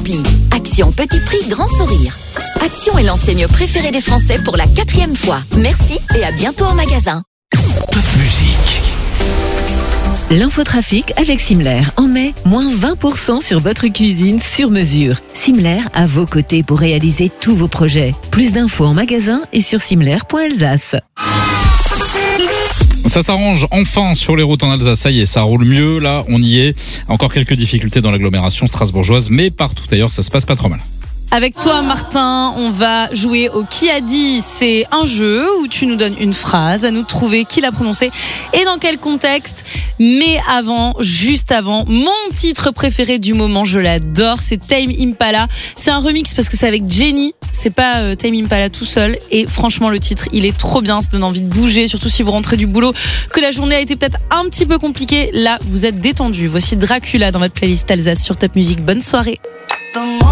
Multipli. Action petit prix, grand sourire. Action est l'enseigne préférée des Français pour la 4e fois. Merci et à bientôt en magasin. Top musique. L'infotrafic avec Simler. En mai, moins 20% sur votre cuisine sur mesure. Simler à vos côtés pour réaliser tous vos projets. Plus d'infos en magasin et sur simler.alsace. Ça s'arrange enfin sur les routes en Alsace, ça y est, ça roule mieux, là on y est. Encore quelques difficultés dans l'agglomération strasbourgeoise, mais partout ailleurs ça se passe pas trop mal. Avec toi Martin, on va jouer au Qui a dit. C'est un jeu où tu nous donnes une phrase, à nous de trouver qui l'a prononcée et dans quel contexte. Mais avant, juste avant, mon titre préféré du moment, je l'adore, c'est Tame Impala. C'est un remix parce que c'est avec Jenny, c'est pas Tame Impala tout seul. Et franchement le titre, il est trop bien, ça donne envie de bouger, surtout si vous rentrez du boulot, que la journée a été peut-être un petit peu compliquée. Là, vous êtes détendu. Voici Dracula dans votre playlist Alsace sur Top Music. Bonne soirée.